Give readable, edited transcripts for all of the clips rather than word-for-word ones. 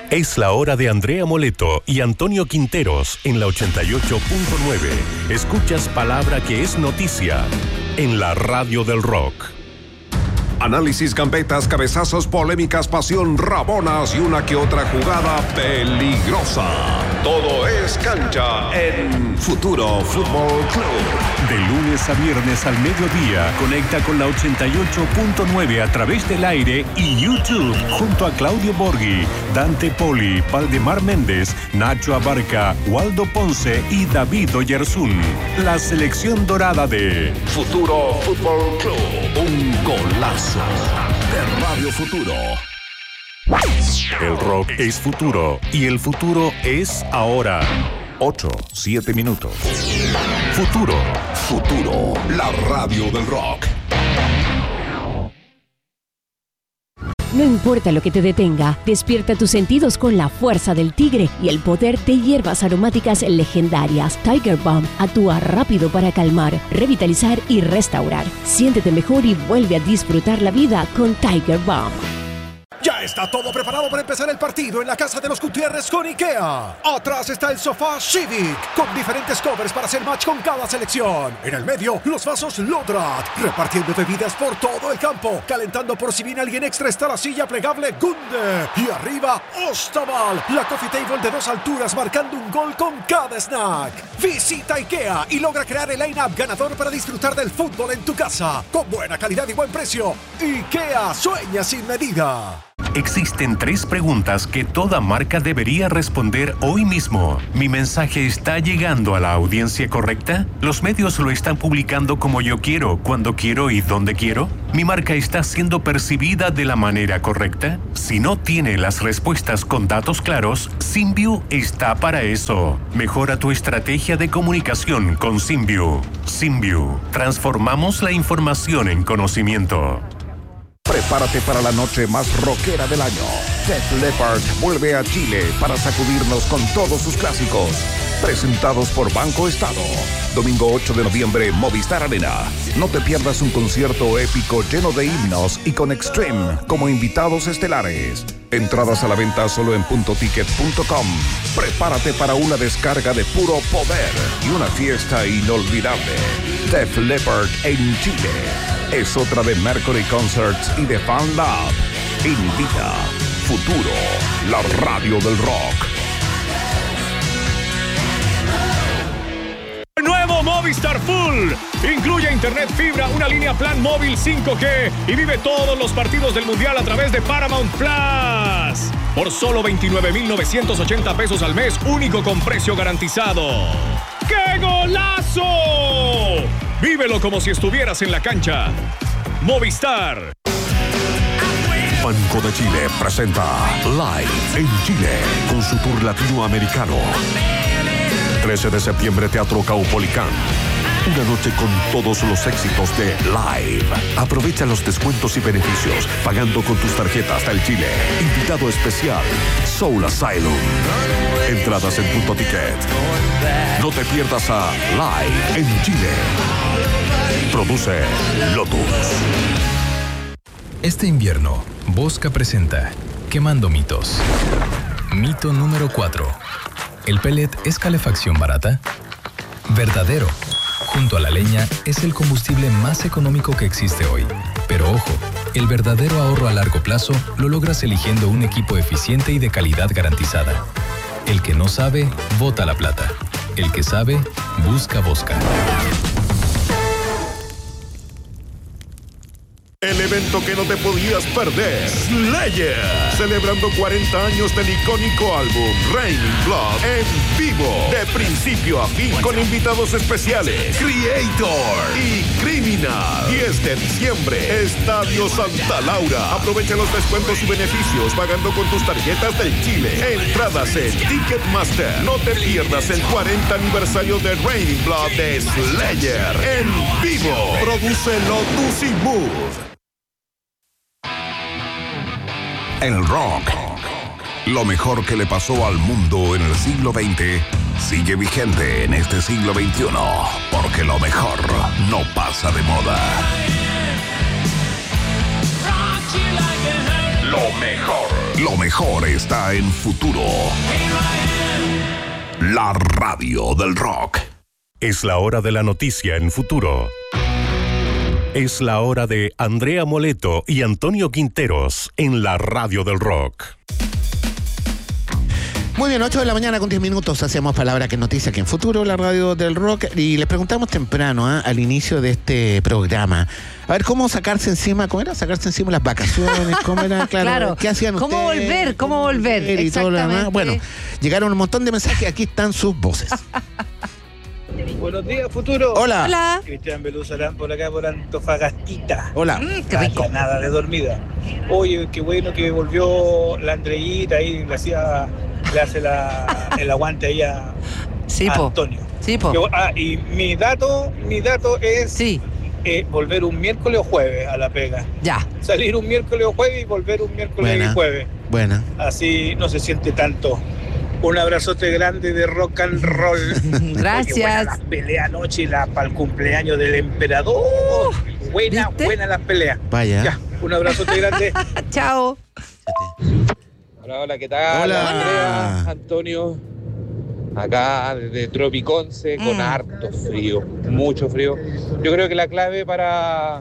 Es la hora de Andrea Moleto y Antonio Quinteros en la 88.9. Escuchas palabra que es noticia en la radio del rock. Análisis, gambetas, cabezazos, polémicas, pasión, rabonas y una que otra jugada peligrosa. Todo es cancha en Futuro Fútbol Club. De lunes a viernes al mediodía, conecta con la 88.9 a través del aire y YouTube junto a Claudio Borghi, Dante Poli, Valdemar Méndez, Nacho Abarca, Waldo Ponce y David Oyarzún. La selección dorada de Futuro Fútbol Club. Un golazo de Radio Futuro. El rock es futuro y el futuro es ahora. 7 minutos. Futuro, la radio del rock. No importa lo que te detenga, despierta tus sentidos con la fuerza del tigre y el poder de hierbas aromáticas legendarias. Tiger Balm actúa rápido para calmar, revitalizar y restaurar. Siéntete mejor y vuelve a disfrutar la vida con Tiger Balm. Ya está todo preparado para empezar el partido en la casa de los Gutiérrez con IKEA. Atrás está el sofá Civic, con diferentes covers para hacer match con cada selección. En el medio, los vasos Lodrat, repartiendo bebidas por todo el campo. Calentando por si viene alguien extra está la silla plegable Gunde. Y arriba, Ostaval, la coffee table de 2 alturas marcando un gol con cada snack. Visita IKEA y logra crear el line-up ganador para disfrutar del fútbol en tu casa. Con buena calidad y buen precio. IKEA sueña sin medida. Existen 3 preguntas que toda marca debería responder hoy mismo. ¿Mi mensaje está llegando a la audiencia correcta? ¿Los medios lo están publicando como yo quiero, cuando quiero y donde quiero? ¿Mi marca está siendo percibida de la manera correcta? Si no tiene las respuestas con datos claros, Symview está para eso. Mejora tu estrategia de comunicación con Symview. Symview. Transformamos la información en conocimiento. Prepárate para la noche más rockera del año. Def Leppard vuelve a Chile para sacudirnos con todos sus clásicos. Presentados por Banco Estado. Domingo 8 de noviembre, Movistar Arena. No te pierdas un concierto épico lleno de himnos y con Extreme como invitados estelares. Entradas a la venta solo en puntoticket.com. Prepárate para una descarga de puro poder y una fiesta inolvidable. Def Leppard en Chile. Es otra de Mercury Concerts y de Fan Lab. Invita Futuro, la radio del rock. Nuevo Movistar Full. Incluye internet fibra, una línea plan móvil 5G y vive todos los partidos del Mundial a través de Paramount Plus. Por solo 29,980 pesos al mes, único con precio garantizado. ¡Qué golazo! Vívelo como si estuvieras en la cancha. Movistar. Banco de Chile presenta Live en Chile con su tour latinoamericano. 13 de septiembre, Teatro Caupolicán. Una noche con todos los éxitos de Live. Aprovecha los descuentos y beneficios pagando con tus tarjetas del Chile. Invitado especial, Soul Asylum. Entradas en Punto Ticket. No te pierdas a Live en Chile. Produce Lotus. Este invierno, Bosca presenta Quemando mitos. Mito número 4. ¿El pellet es calefacción barata? Verdadero. Junto a la leña es el combustible más económico que existe hoy. Pero ojo, el verdadero ahorro a largo plazo lo logras eligiendo un equipo eficiente y de calidad garantizada. El que no sabe, bota la plata. El que sabe, busca Bosca. El evento que no te podías perder, Slayer, celebrando 40 años del icónico álbum Raining Blood en vivo, de principio a fin, con invitados especiales, Creator y Criminal. 10 de diciembre, Estadio Santa Laura. Aprovecha los descuentos y beneficios pagando con tus tarjetas del Chile. Entradas en Ticketmaster. No te pierdas el 40 aniversario de Raining Blood de Slayer en vivo. Produce Lotus y Mood. El rock, lo mejor que le pasó al mundo en el siglo XX, sigue vigente en este siglo XXI, porque lo mejor no pasa de moda. Lo mejor. Lo mejor está en Futuro. La radio del rock. Es la hora de la noticia en Futuro. Es la hora de Andrea Moleto y Antonio Quinteros en la radio del rock. Muy bien, 8 de la mañana con 10 minutos hacemos Palabra que Noticia aquí en Futuro, la radio del rock, y les preguntamos temprano, al inicio de este programa, a ver, ¿cómo sacarse encima? ¿Cómo era? ¿Sacarse encima las vacaciones? ¿Cómo era? Claro. ¿Qué hacían ustedes? ¿Cómo volver? Y todo lo demás. Bueno, llegaron un montón de mensajes, aquí están sus voces. Buenos días, Futuro. Hola. Cristian Beluzarán por acá, por Antofagastita. Hola. Qué rico. Nada de dormida. Oye, qué bueno que volvió la Andreita ahí, le hace el aguante ahí a Antonio. Sí, po. Y mi dato es Sí. Volver un miércoles o jueves a la pega. Ya. Salir un miércoles o jueves y volver un miércoles y jueves. Buena. Así no se siente tanto. Un abrazote grande de rock and roll. Gracias. Las peleas anoche para el cumpleaños del emperador. Buena las peleas. Vaya. Ya, un abrazote grande. Chao. Hola, ¿qué tal? Hola. Andrea, Antonio, acá desde Tropiconce con harto frío, mucho frío. Yo creo que la clave para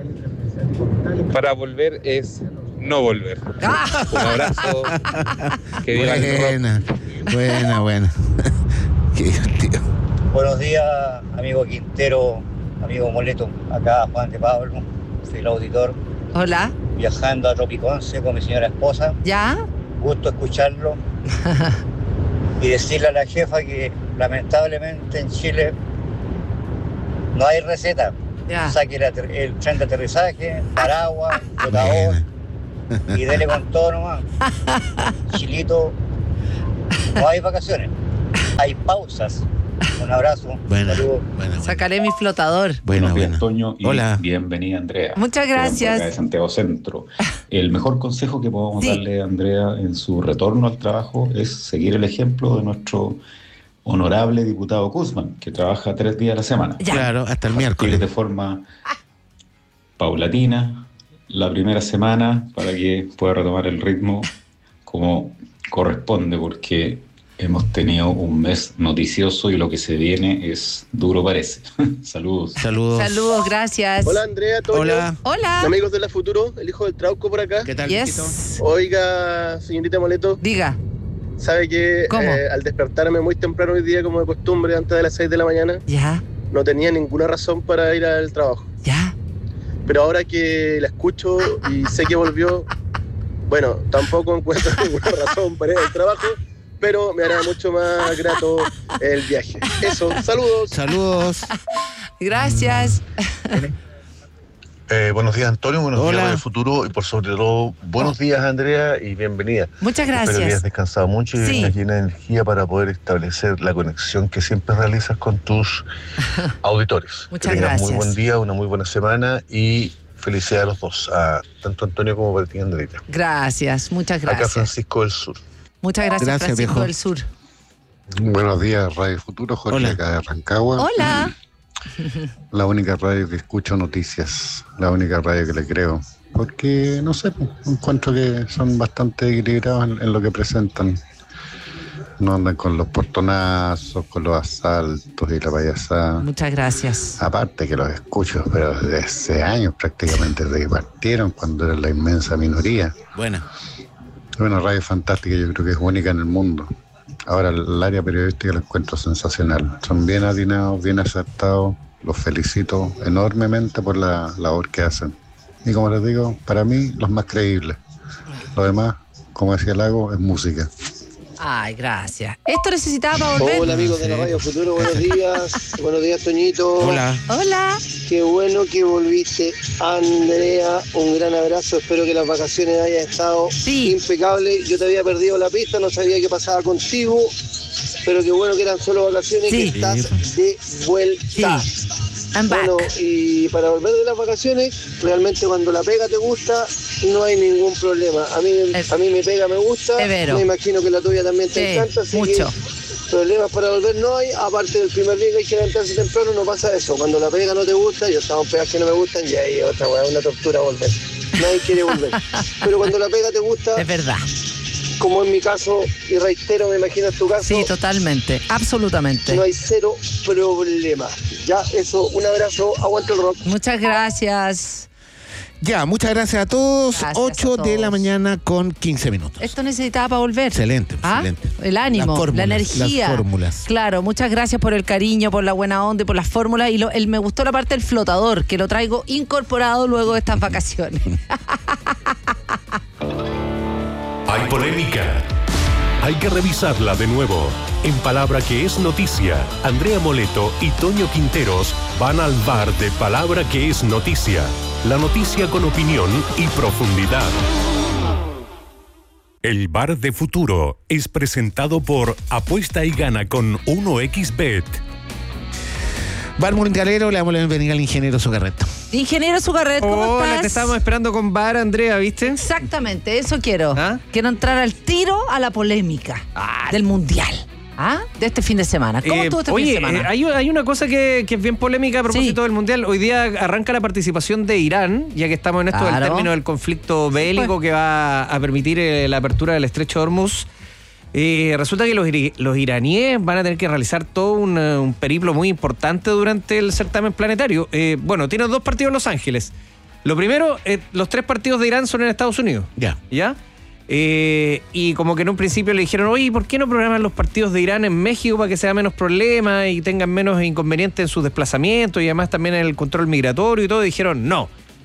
volver es no volver. Un abrazo. Que viva el rock. Buena. Qué divertido. Buenos días, amigo Quintero, amigo Moleto. Acá Juan de Pablo, soy el auditor. Hola. Viajando a Tropiconce con mi señora esposa. ¿Ya? Gusto escucharlo. Y decirle a la jefa que lamentablemente en Chile no hay receta. Ya. Saque el tren de aterrizaje, paraguas, flotador y dele con todo nomás. Chilito, no hay vacaciones, hay pausas. Un abrazo. Saludos. Sacaré mi flotador. Buenos días, Antonio, y hola. Bienvenida, Andrea. Muchas gracias. De Santiago Centro. El mejor consejo que podemos darle a Andrea en su retorno al trabajo es seguir el ejemplo de nuestro honorable diputado Guzmán, que trabaja 3 días a la semana. Ya. Claro, hasta el miércoles. De forma paulatina la primera semana para que pueda retomar el ritmo como corresponde, porque hemos tenido un mes noticioso y lo que se viene es duro, parece. Saludos. Saludos, gracias. Hola, Andrea, Toño. Hola. Amigos de la Futuro, el hijo del Trauco por acá. ¿Qué tal, Yes. Oiga, señorita Moleto. Diga. ¿Sabe que al despertarme muy temprano hoy día, como de costumbre, antes de las 6 de la mañana, ya, no tenía ninguna razón para ir al trabajo? Ya. Pero ahora que la escucho y sé que volvió, bueno, tampoco encuentro ninguna razón para ir al trabajo, pero me hará mucho más grato el viaje. Eso, saludos. Gracias. Buenos días, Antonio, buenos días del futuro y por sobre todo, buenos días, Andrea, y bienvenida. Muchas gracias. Espero que hayas descansado mucho y tengas llena de energía para poder establecer la conexión que siempre realizas con tus auditores. Muchas que tengas gracias. muy buen día, una muy buena semana y felicidades a los dos, a tanto Antonio como para ti, Andreita. Gracias, muchas gracias. Acá Francisco del Sur. Muchas gracias, Francisco viejo. del Sur. Buenos días, Radio Futuro, Jorge acá de Rancagua. Hola. La única radio que escucho noticias, la única radio que le creo, porque no sé, encuentro que son bastante equilibrados en lo que presentan. No andan con los portonazos, con los asaltos y la payasada. Muchas gracias. Aparte que los escucho, pero desde hace años prácticamente, desde que partieron, cuando era la inmensa minoría. Bueno, radio fantástica, yo creo que es única en el mundo. Ahora el área periodística lo encuentro sensacional. Son bien atinados, bien acertados. Los felicito enormemente por la labor que hacen. Y como les digo, para mí los más creíbles. Lo demás, como decía Lago, es música. Ay, gracias. Esto necesitaba para volver. Hola, amigos de la Radio Futuro, buenos días. Buenos días, Toñito. Hola. Qué bueno que volviste, Andrea. Un gran abrazo. Espero que las vacaciones hayan estado impecables. Yo te había perdido la pista, no sabía qué pasaba contigo. Pero qué bueno que eran solo vacaciones, que estás de vuelta. Bueno, y para volver de las vacaciones, realmente cuando la pega te gusta, no hay ningún problema. A mí mi pega me gusta, me imagino que la tuya también te encanta, así que problemas para volver no hay, aparte del primer día que hay que levantarse temprano, no pasa eso. Cuando la pega no te gusta, yo estaba en pegas que no me gustan y ahí otra weá, una tortura volver. nadie quiere volver. Pero cuando la pega te gusta... Es verdad. Como en mi caso, y reitero, me imagino en tu caso... Sí, totalmente, absolutamente. No hay cero problema. Ya, eso, un abrazo, aguante el rock. Muchas gracias. Ya, muchas gracias a todos. Gracias 8 a todos. de la mañana con 15 minutos. Esto necesitaba para volver. Excelente, excelente. El ánimo, Las fórmulas, la energía. las fórmulas. Claro, muchas gracias por el cariño, por la buena onda y por las fórmulas. Y me gustó la parte del flotador, que lo traigo incorporado luego de estas vacaciones. Hay polémica. Hay que revisarla de nuevo. En Palabra que es noticia, Andrea Moleto y Toño Quinteros van al bar de Palabra que es noticia. La noticia con opinión y profundidad. El bar de futuro es presentado por Apuesta y Gana con 1xBet. Bar Mundialero, le damos la bienvenida al ingeniero Zucarret. Ingeniero Zucarret, ¿cómo estás? Te estábamos esperando con bar, Andrea, ¿viste? Exactamente, eso quiero. Quiero entrar al tiro a la polémica del Mundial. De este fin de semana. ¿Cómo estuvo este fin de semana? Hay una cosa que es bien polémica a propósito del Mundial. Hoy día arranca la participación de Irán, ya que estamos en esto del término del conflicto bélico que va a permitir la apertura del estrecho de Hormuz. Resulta que los iraníes van a tener que realizar todo un periplo muy importante durante el certamen planetario. Bueno, tienen 2 partidos en Los Ángeles. Lo primero, los 3 partidos de Irán son en Estados Unidos. ¿Ya? Y como que en un principio le dijeron, oye, ¿por qué no programan los partidos de Irán en México para que sea menos problema y tengan menos inconvenientes en sus desplazamientos y además también en el control migratorio y todo? Y dijeron, no.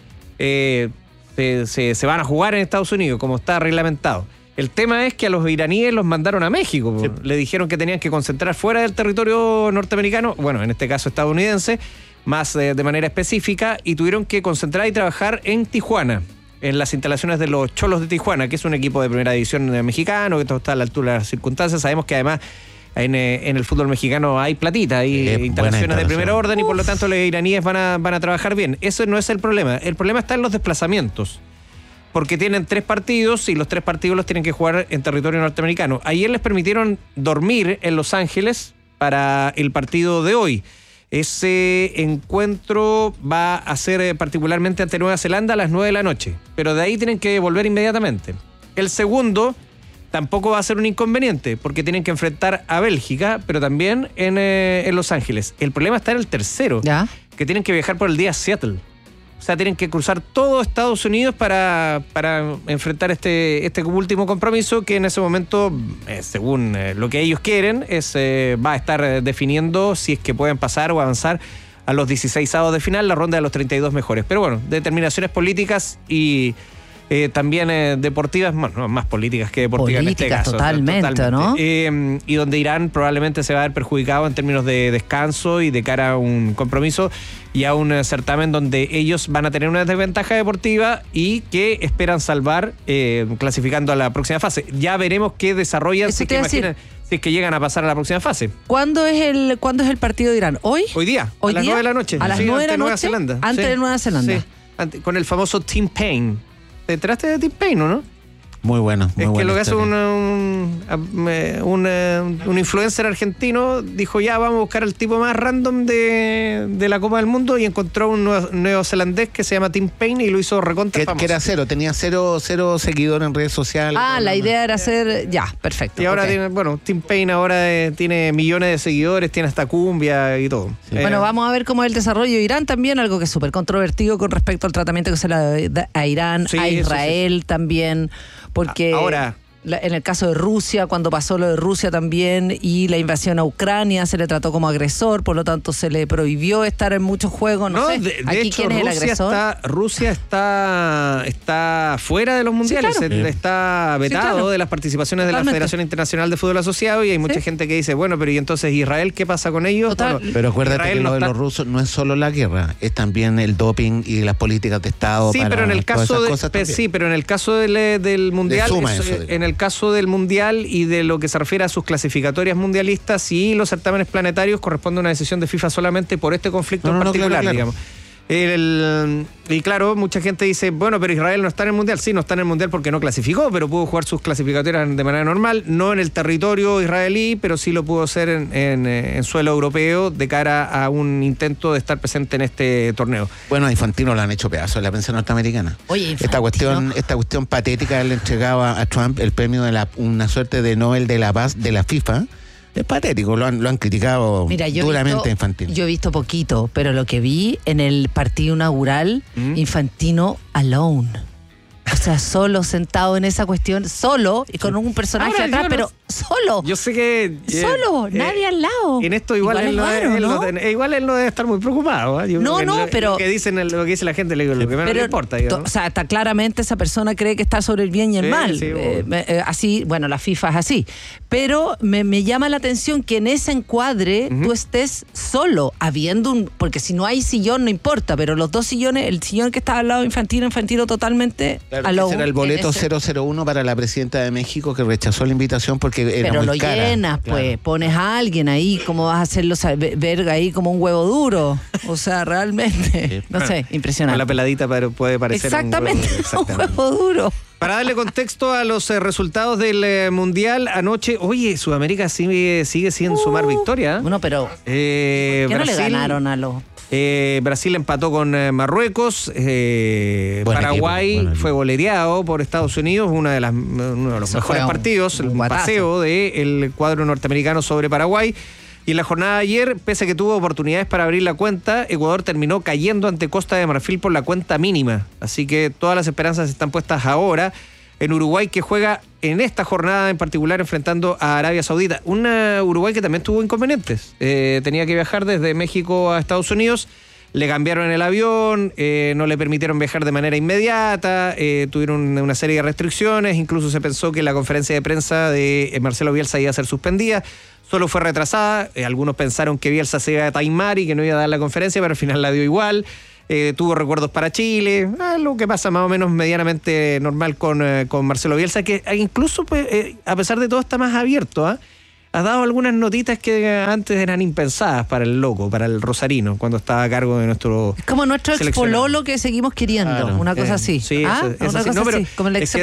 Se van a jugar en Estados Unidos, como está reglamentado. El tema es que a los iraníes los mandaron a México. Sí. Le dijeron que tenían que concentrar fuera del territorio norteamericano, bueno, en este caso estadounidense, más de manera específica, y tuvieron que concentrar y trabajar en Tijuana, en las instalaciones de los Cholos de Tijuana, que es un equipo de primera división mexicano, que todo está a la altura de las circunstancias. Sabemos que además en el fútbol mexicano hay platita, hay instalaciones de primer orden y por lo tanto los iraníes van a trabajar bien. Eso no es el problema. El problema está en los desplazamientos. Porque tienen 3 partidos y los 3 partidos los tienen que jugar en territorio norteamericano. Ayer les permitieron dormir en Los Ángeles para el partido de hoy. Ese encuentro va a ser particularmente ante Nueva Zelanda a las 9 de la noche. Pero de ahí tienen que volver inmediatamente. El segundo tampoco va a ser un inconveniente porque tienen que enfrentar a Bélgica, pero también en Los Ángeles. El problema está en el tercero, que tienen que viajar por el día a Seattle. O sea, tienen que cruzar todo Estados Unidos para enfrentar este último compromiso que en ese momento, según lo que ellos quieren, va a estar definiendo si es que pueden pasar o avanzar a los 16avos de final, la ronda de los 32 mejores. Pero bueno, determinaciones políticas y también deportivas, bueno, más políticas que deportivas en este caso. Totalmente, ¿no? Y donde Irán probablemente se va a ver perjudicado en términos de descanso y de cara a un compromiso y a un certamen donde ellos van a tener una desventaja deportiva y que esperan salvar clasificando a la próxima fase. Ya veremos qué desarrollan si es que llegan a pasar a la próxima fase. ¿Cuándo es el partido de Irán? ¿Hoy? Hoy día, a las 9 de la noche. A las 9 de la noche, Nueva Zelanda. Antes de Nueva Zelanda. Sí, con el famoso Tim Payne. ¿Te enteraste de Tim Payne o no? Muy bueno, muy bueno. Es que lo que hace un influencer argentino, dijo ya vamos a buscar al tipo más random de la Copa del Mundo y encontró un neozelandés que se llama Tim Payne y lo hizo recontra famoso. Que era tenía cero seguidores en redes sociales. La idea era hacer, perfecto. Y ahora Tim Payne ahora tiene millones de seguidores, tiene hasta cumbia y todo. Sí. Bueno, vamos a ver cómo es el desarrollo de Irán también, algo que es súper controvertido con respecto al tratamiento que se le da a Irán, a Israel también. Porque ahora, en el caso de Rusia, cuando pasó lo de Rusia también y la invasión a Ucrania, se le trató como agresor, por lo tanto se le prohibió estar en muchos juegos. No sé, de hecho, ¿quién es el agresor? Rusia está fuera de los mundiales, sí, claro. Está vetado de las participaciones de la Federación Internacional de Fútbol Asociado y hay mucha gente que dice, bueno, pero ¿y entonces Israel qué pasa con ellos? Bueno, pero acuérdate que lo de los rusos no es solo la guerra, es también el doping y las políticas de Estado. Sí, pero en el caso del mundial, en el caso del mundial y de lo que se refiere a sus clasificatorias mundialistas y los certámenes planetarios corresponde a una decisión de FIFA solamente por este conflicto en particular, claro. Digamos. Y claro, mucha gente dice, bueno, pero Israel no está en el Mundial. Sí, no está en el Mundial porque no clasificó, pero pudo jugar sus clasificatorias de manera normal, no en el territorio israelí, pero sí lo pudo hacer en suelo europeo de cara a un intento de estar presente en este torneo. Bueno, a Infantino lo han hecho pedazo en la prensa norteamericana. Oye, esta cuestión patética, él entregaba a Trump el premio de una suerte de Nobel de la Paz de la FIFA. Es patético, lo han criticado duramente a Infantino. Yo he visto poquito, pero lo que vi en el partido inaugural, Infantino alone. O sea, solo sentado en esa cuestión, solo, y con un personaje atrás, pero solo. Yo sé que... solo, nadie al lado. En esto igual él no debe estar muy preocupado. ¿Eh? Pero... Lo que dice la gente, lo que menos le importa. ¿No? O sea, está claramente esa persona cree que está sobre el bien y el mal. Sí, así, bueno, la FIFA es así. Pero me llama la atención que en ese encuadre tú estés solo, habiendo porque si no hay sillón no importa, pero los dos sillones, el sillón que estaba al lado de Infantino totalmente... Claro, ese era el boleto 001 para la presidenta de México que rechazó la invitación porque era pero muy cara. Pero lo llenas, claro. Pues, pones a alguien ahí, ¿cómo vas a hacerlo ver ahí como un huevo duro? O sea, realmente, no sé, impresionante. Con la peladita puede parecer exactamente, un huevo duro. Para darle contexto a los resultados del Mundial, anoche, oye, Sudamérica sigue sin sumar victoria. Bueno, pero ¿qué no le ganaron a los...? Brasil empató con Marruecos, Paraguay fue goleado por Estados Unidos, uno de los mejores partidos, un paseo del cuadro norteamericano sobre Paraguay. Y en la jornada de ayer, pese a que tuvo oportunidades para abrir la cuenta, Ecuador terminó cayendo ante Costa de Marfil por la cuenta mínima. Así que todas las esperanzas están puestas ahora en Uruguay, que juega en esta jornada en particular enfrentando a Arabia Saudita. Una Uruguay que también tuvo inconvenientes. Tenía que viajar desde México a Estados Unidos, le cambiaron el avión, no le permitieron viajar de manera inmediata, tuvieron una serie de restricciones, incluso se pensó que la conferencia de prensa de Marcelo Bielsa iba a ser suspendida, solo fue retrasada, algunos pensaron que Bielsa se iba a taimar y que no iba a dar la conferencia, pero al final la dio igual. Tuvo recuerdos para Chile, lo que pasa más o menos medianamente normal con Marcelo Bielsa, que incluso a pesar de todo está más abierto, ha dado algunas notitas que antes eran impensadas para el loco, para el rosarino, cuando estaba a cargo de nuestro... Es como nuestro ex pololo que seguimos queriendo, una cosa así. Sí, una cosa así, como el ex